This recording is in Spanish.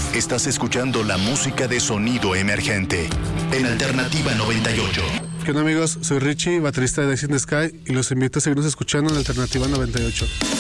Estás escuchando la música de Sonido Emergente en Alternativa 98. ¿Qué onda, amigos? Soy Richie, baterista de Dancing the Sky, y los invito a seguirnos escuchando en Alternativa 98.